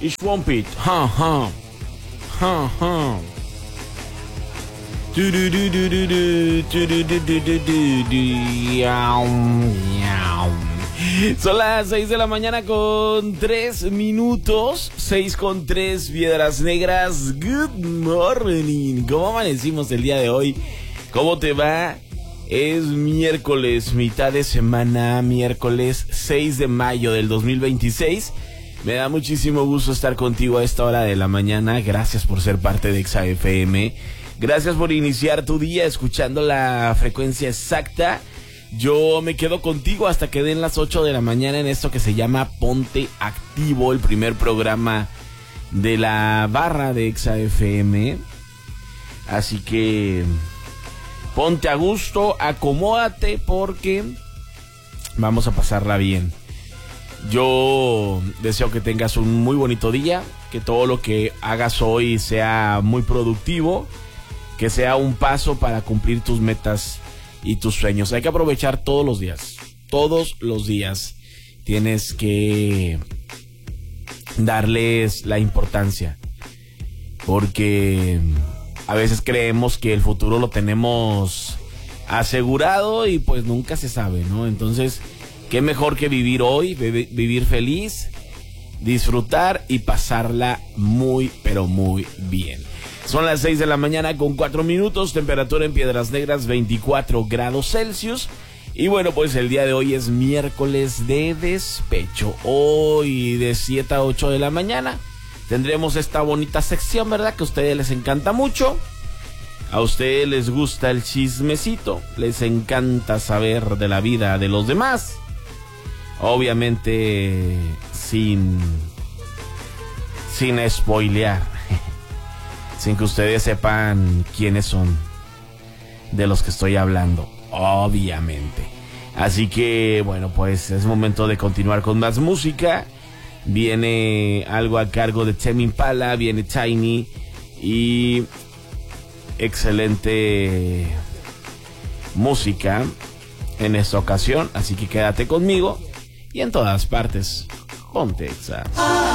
y Swamp It. Ha, ha. Ha, ha. Son las 6 de la mañana con 3 minutos. 6 con 3, Piedras Negras. Good morning. ¿Cómo amanecimos el día de hoy? ¿Cómo te va? Es miércoles, mitad de semana, miércoles 6 de mayo del 2026. Me da muchísimo gusto estar contigo a esta hora de la mañana. Gracias por ser parte de Exa FM. Gracias por iniciar tu día escuchando la frecuencia exacta. Yo me quedo contigo hasta que den las 8 de la mañana en esto que se llama Ponte Activo, el primer programa de la barra de Exa FM. Así que ponte a gusto, acomódate porque vamos a pasarla bien. Yo deseo que tengas un muy bonito día, que todo lo que hagas hoy sea muy productivo, que sea un paso para cumplir tus metas y tus sueños. Hay que aprovechar todos los días. Todos los días tienes que darles la importancia, porque a veces creemos que el futuro lo tenemos asegurado y pues nunca se sabe, ¿no? Entonces, qué mejor que vivir hoy, vivir feliz, disfrutar y pasarla muy, pero muy bien. Son las 6 de la mañana con 4 minutos, temperatura en Piedras Negras 24 grados Celsius. Y bueno, pues el día de hoy es miércoles de despecho. Hoy de 7 a 8 de la mañana tendremos esta bonita sección, ¿verdad? Que a ustedes les encanta mucho. A ustedes les gusta el chismecito, les encanta saber de la vida de los demás. Obviamente sin spoilear. Sin que ustedes sepan quiénes son de los que estoy hablando, obviamente. Así que, bueno, pues es momento de continuar con más música. Viene algo a cargo de Tame Impala, viene Tiny y excelente música en esta ocasión. Así que quédate conmigo y en todas partes, ponte Exa.